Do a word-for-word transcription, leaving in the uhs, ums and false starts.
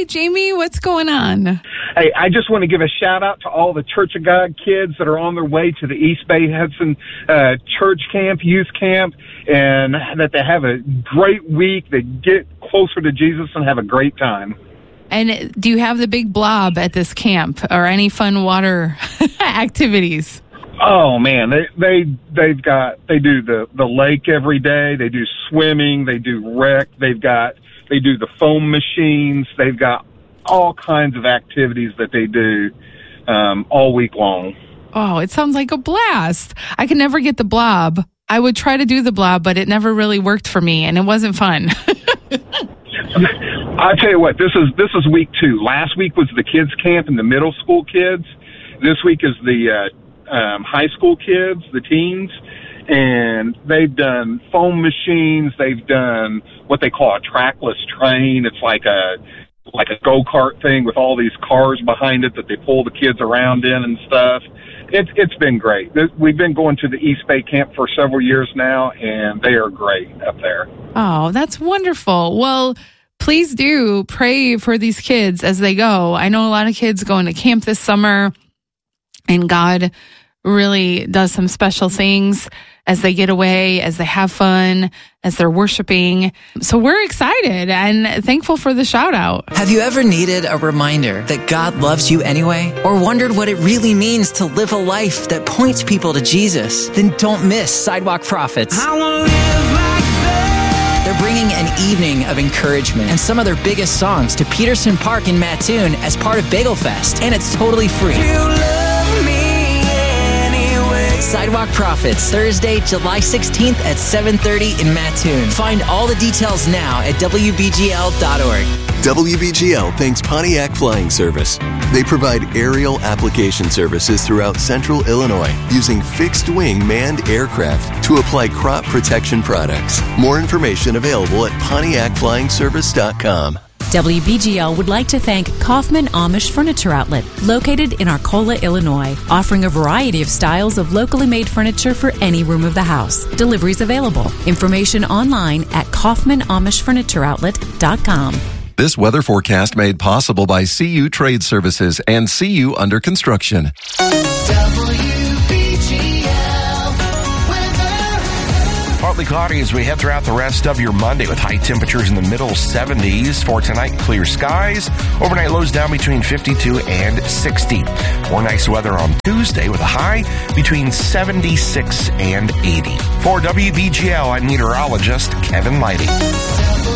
Jamie. What's going on? Hey, I just want to give a shout out to all the Church of God kids that are on their way to the East Bay Hudson uh, Church Camp, Youth Camp, and that they have a great week. They get closer to Jesus and have a great time. And do you have the big blob at this camp or any fun water activities? Oh man, they they they've got they do the the lake every day. They do swimming. They do rec. They've got they do the foam machines. They've got all kinds of activities that they do um, all week long. Oh, it sounds like a blast. I could never get the blob. I would try to do the blob, but it never really worked for me, and it wasn't fun. I'll tell you what, this is this is week two. Last week was the kids' camp and the middle school kids. This week is the uh, um, high school kids, the teens, and they've done foam machines. They've done what they call a trackless train. It's like a like a go-kart thing with all these cars behind it that they pull the kids around in and stuff. It's it's been great. We've been going to the East Bay camp for several years now, and they are great up there. Oh, that's wonderful. Well, please do pray for these kids as they go. I know a lot of kids going to camp this summer, and God really does some special things as they get away, as they have fun, as they're worshiping. So we're excited and thankful for the shout out. Have you ever needed a reminder that God loves you anyway? Or wondered what it really means to live a life that points people to Jesus? Then don't miss Sidewalk Prophets. I wanna live like that. They're bringing an evening of encouragement and some of their biggest songs to Peterson Park in Mattoon as part of Bagel Fest, and it's totally free. You love me anyway. Sidewalk Prophets, Thursday, July sixteenth at seven thirty in Mattoon. Find all the details now at W B G L dot org. W B G L thanks Pontiac Flying Service. They provide aerial application services throughout central Illinois using fixed-wing manned aircraft to apply crop protection products. More information available at Pontiac Flying Service dot com. W B G L would like to thank Kaufman Amish Furniture Outlet, located in Arcola, Illinois, offering a variety of styles of locally made furniture for any room of the house. Deliveries available. Information online at Kaufman Amish Furniture Outlet dot com. This weather forecast made possible by C U Trade Services and C U Under Construction. Partly cloudy as we head throughout the rest of your Monday with high temperatures in the middle seventies. For tonight, clear skies. Overnight lows down between fifty-two and sixty. More nice weather on Tuesday with a high between seventy-six and eighty. For W B G L, I'm meteorologist Kevin Lighty.